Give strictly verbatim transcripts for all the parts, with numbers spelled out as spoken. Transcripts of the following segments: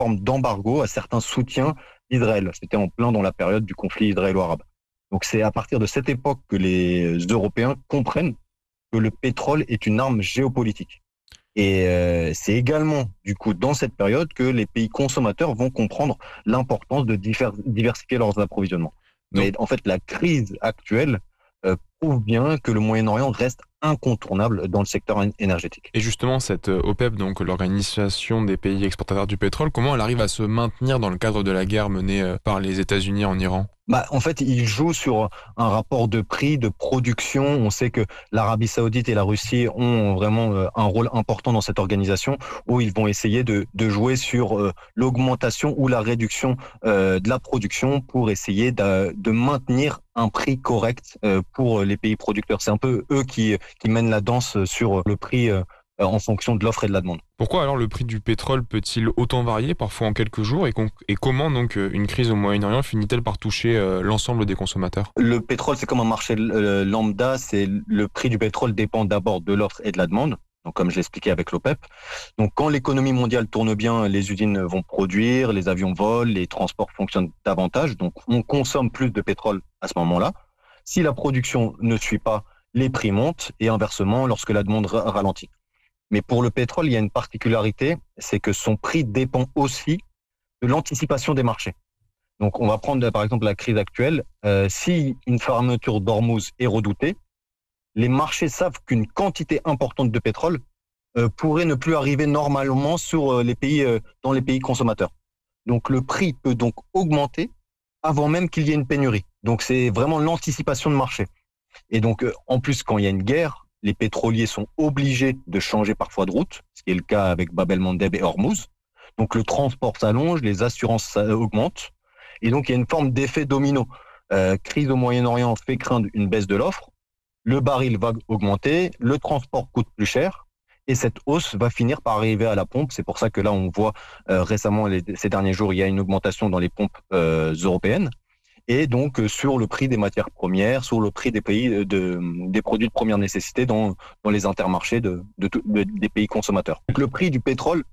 forme d'embargo à certains soutiens d'Israël. C'était en plein dans la période du conflit israélo-arabe. Donc c'est à partir de cette époque que les Européens comprennent que le pétrole est une arme géopolitique. Et euh, c'est également, du coup, dans cette période que les pays consommateurs vont comprendre l'importance de divers- diversifier leurs approvisionnements. Donc, Mais en fait, la crise actuelle euh, prouve bien que le Moyen-Orient reste incontournable dans le secteur é- énergétique. et justement, cette euh, OPEP, donc l'Organisation des pays exportateurs du pétrole, comment elle arrive à se maintenir dans le cadre de la guerre menée euh, par les États-Unis en Iran? Bah, en fait, il joue sur un rapport de prix, de production. On sait que l'Arabie Saoudite et la Russie ont vraiment euh, un rôle important dans cette organisation où ils vont essayer de, de jouer sur euh, l'augmentation ou la réduction euh, de la production pour essayer de, de maintenir un prix correct euh, pour les pays producteurs. C'est un peu eux qui, qui mènent la danse sur le prix euh, en fonction de l'offre et de la demande. Pourquoi alors le prix du pétrole peut-il autant varier, parfois en quelques jours, et, con- et comment donc euh, une crise au Moyen-Orient finit-elle par toucher euh, l'ensemble des consommateurs? Le pétrole, c'est comme un marché euh, lambda. C'est le prix du pétrole dépend d'abord de l'offre et de la demande. Donc, comme je l'expliquais avec l'OPEP. Donc, quand l'économie mondiale tourne bien, les usines vont produire, les avions volent, les transports fonctionnent davantage. Donc, on consomme plus de pétrole à ce moment-là. Si la production ne suit pas, les prix montent et inversement lorsque la demande ra- ralentit. Mais pour le pétrole, il y a une particularité, c'est que son prix dépend aussi de l'anticipation des marchés. Donc, on va prendre par exemple la crise actuelle. Euh, si une fermeture d'Ormuz est redoutée, les marchés savent qu'une quantité importante de pétrole euh, pourrait ne plus arriver normalement sur euh, les pays, euh, dans les pays consommateurs. Donc, le prix peut donc augmenter avant même qu'il y ait une pénurie. Donc, c'est vraiment l'anticipation de marché. Et donc, euh, en plus, quand il y a une guerre, les pétroliers sont obligés de changer parfois de route, ce qui est le cas avec Bab el-Mandeb et Hormuz. Donc, le transport s'allonge, les assurances euh, augmentent. Et donc, il y a une forme d'effet domino. Euh, crise au Moyen-Orient fait craindre une baisse de l'offre. Le baril va augmenter, le transport coûte plus cher. Et cette hausse va finir par arriver à la pompe. C'est pour ça que là, on voit euh, récemment, les, ces derniers jours, il y a une augmentation dans les pompes euh, européennes et donc euh, sur le prix des matières premières, sur le prix des pays euh, de, des produits de première nécessité dans, dans les intermarchés de, de, de, des pays consommateurs. Donc, le prix du pétrole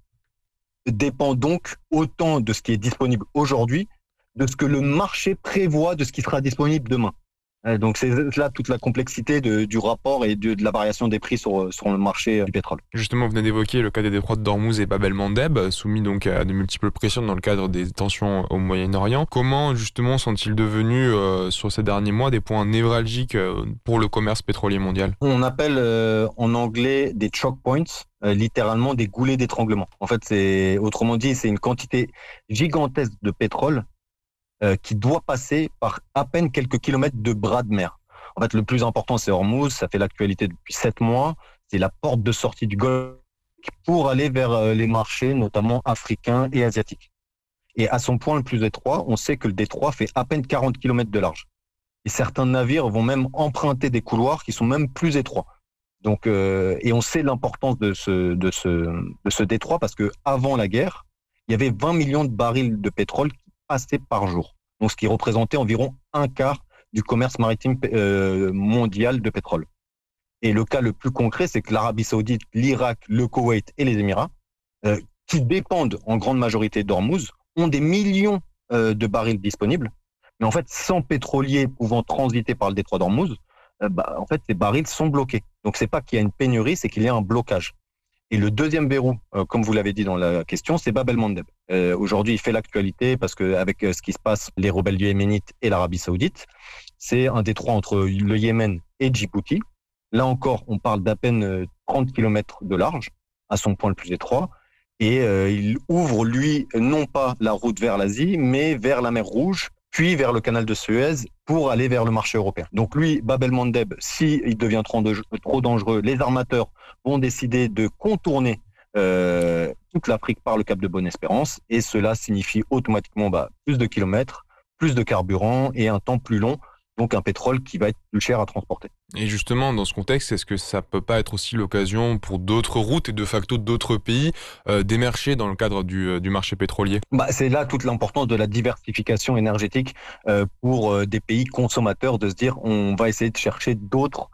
dépend donc autant de ce qui est disponible aujourd'hui, de ce que le marché prévoit de ce qui sera disponible demain. Donc c'est là toute la complexité de, du rapport et de, de la variation des prix sur, sur le marché du pétrole. Justement, vous venez d'évoquer le cas des détroits d'Ormuz et Bab el-Mandeb, soumis donc à de multiples pressions dans le cadre des tensions au Moyen-Orient. Comment justement sont-ils devenus, euh, sur ces derniers mois, des points névralgiques euh, pour le commerce pétrolier mondial? On appelle euh, en anglais des choke points, euh, littéralement des goulets d'étranglement. En fait, c'est autrement dit, c'est une quantité gigantesque de pétrole euh, qui doit passer par à peine quelques kilomètres de bras de mer. En fait, le plus important, c'est Hormuz. Ça fait l'actualité depuis sept mois. C'est la porte de sortie du Golfe pour aller vers euh, les marchés, notamment africains et asiatiques. Et à son point le plus étroit, on sait que le détroit fait à peine quarante kilomètres de large. Et certains navires vont même emprunter des couloirs qui sont même plus étroits. Donc, euh, et on sait l'importance de ce, de ce, de ce détroit parce que avant la guerre, il y avait vingt millions de barils de pétrole qui passaient par jour. Donc, ce qui représentait environ un quart du commerce maritime euh, mondial de pétrole. Et le cas le plus concret, c'est que l'Arabie Saoudite, l'Irak, le Koweït et les Émirats, euh, qui dépendent en grande majorité d'Ormuz, ont des millions euh, de barils disponibles. Mais en fait, sans pétroliers pouvant transiter par le détroit d'Ormuz, euh, bah, en fait, ces barils sont bloqués. Donc, c'est pas qu'il y a une pénurie, c'est qu'il y a un blocage. Et le deuxième verrou, euh, comme vous l'avez dit dans la question, c'est Bab el-Mandeb. Euh, aujourd'hui, il fait l'actualité parce qu'avec euh, ce qui se passe, les rebelles du Yéménite et l'Arabie Saoudite, c'est un détroit entre le Yémen et Djibouti. Là encore, on parle d'à peine trente kilomètres de large, à son point le plus étroit. Et euh, il ouvre, lui, non pas la route vers l'Asie, mais vers la mer Rouge, puis vers le canal de Suez pour aller vers le marché européen. Donc lui, Bab el-Mandeb, s'il devient trop, de, trop dangereux, les armateurs vont décider de contourner euh, toute l'Afrique par le cap de Bonne-Espérance, et cela signifie automatiquement bah, plus de kilomètres, plus de carburant et un temps plus long, donc un pétrole qui va être plus cher à transporter. Et justement, dans ce contexte, est-ce que ça peut pas être aussi l'occasion pour d'autres routes et de facto d'autres pays euh, d'émerger dans le cadre du, euh, du marché pétrolier? Bah, c'est là toute l'importance de la diversification énergétique euh, pour euh, des pays consommateurs, de se dire on va essayer de chercher d'autres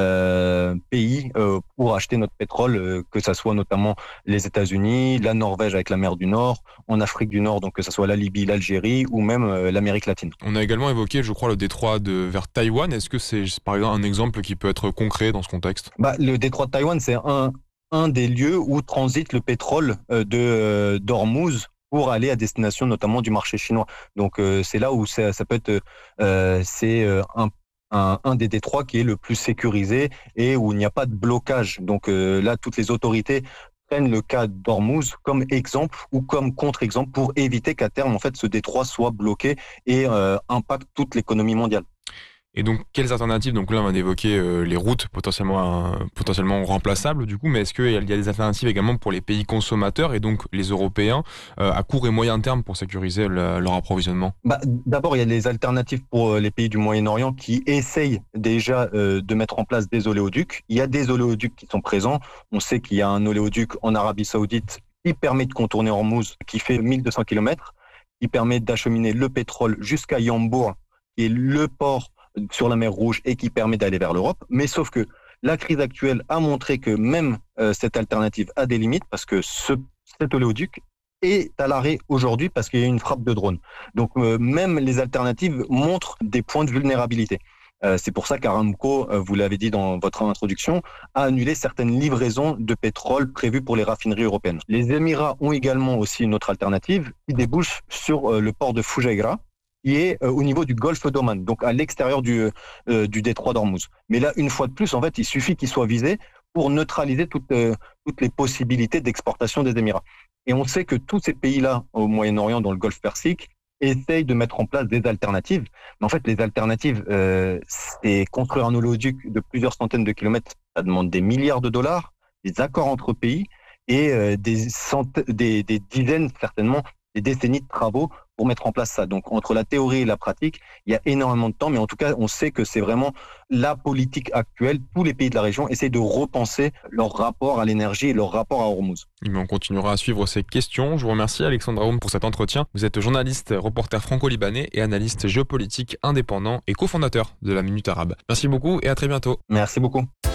euh, pays euh, pour acheter notre pétrole, euh, que ça soit notamment les États-Unis, la Norvège avec la mer du Nord, en Afrique du Nord, donc que ça soit la Libye, l'Algérie ou même euh, l'Amérique latine. On a également évoqué, je crois, le détroit de vers Taïwan. Est-ce que c'est par exemple un exemple qui peut être concret dans ce contexte? Bah, le détroit de Taïwan, c'est un, un des lieux où transite le pétrole euh, de euh, d'Ormuz pour aller à destination notamment du marché chinois. Donc euh, c'est là où ça, ça peut être euh, c'est euh, un, un, un des détroits qui est le plus sécurisé et où il n'y a pas de blocage. Donc euh, là, toutes les autorités prennent le cas d'Ormuz comme exemple ou comme contre-exemple pour éviter qu'à terme, en fait, ce détroit soit bloqué et euh, impacte toute l'économie mondiale. Et donc, quelles alternatives? Donc là, on a évoqué euh, les routes potentiellement, euh, potentiellement remplaçables, du coup, mais est-ce qu'il y a des alternatives également pour les pays consommateurs et donc les Européens euh, à court et moyen terme pour sécuriser le- leur approvisionnement? Bah, d'abord, il y a les alternatives pour euh, les pays du Moyen-Orient qui essayent déjà euh, de mettre en place des oléoducs. Il y a des oléoducs qui sont présents. On sait qu'il y a un oléoduc en Arabie Saoudite qui permet de contourner Hormuz, qui fait mille deux cents kilomètres, qui permet d'acheminer le pétrole jusqu'à Yambour, qui est le port sur la mer Rouge et qui permet d'aller vers l'Europe. Mais sauf que la crise actuelle a montré que même euh, cette alternative a des limites parce que ce, cet oléoduc est à l'arrêt aujourd'hui parce qu'il y a une frappe de drone. Donc euh, même les alternatives montrent des points de vulnérabilité. Euh, c'est pour ça qu'Aramco, euh, vous l'avez dit dans votre introduction, a annulé certaines livraisons de pétrole prévues pour les raffineries européennes. Les Émirats ont également aussi une autre alternative qui débouche sur euh, le port de Fujairah, qui est euh, au niveau du golfe d'Oman, donc à l'extérieur du, euh, du détroit d'Ormuz. Mais là, une fois de plus, en fait, il suffit qu'il soit visé pour neutraliser toutes, euh, toutes les possibilités d'exportation des Émirats. Et on sait que tous ces pays-là, au Moyen-Orient, dans le golfe Persique, essayent de mettre en place des alternatives. Mais en fait, les alternatives, euh, c'est construire un oléoduc de plusieurs centaines de kilomètres, ça demande des milliards de dollars, des accords entre pays et euh, des, centaines, des, des dizaines, certainement, des décennies de travaux pour mettre en place ça. Donc, entre la théorie et la pratique, il y a énormément de temps, mais en tout cas, on sait que c'est vraiment la politique actuelle. Tous les pays de la région essayent de repenser leur rapport à l'énergie et leur rapport à Hormuz. Et on continuera à suivre ces questions. Je vous remercie, Alexandre Aoum, pour cet entretien. Vous êtes journaliste, reporter franco-libanais et analyste géopolitique indépendant et cofondateur de la Minute Arabe. Merci beaucoup et à très bientôt. Merci beaucoup.